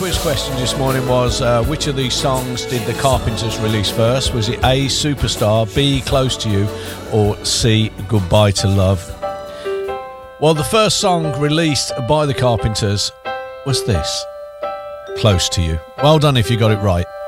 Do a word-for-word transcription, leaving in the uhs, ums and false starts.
quiz question this morning was, uh, which of these songs did the Carpenters release first? Was it A, Superstar, B, Close to You, or C, Goodbye to Love? Well, the first song released by the Carpenters was this, Close to You. Well done if you got it right.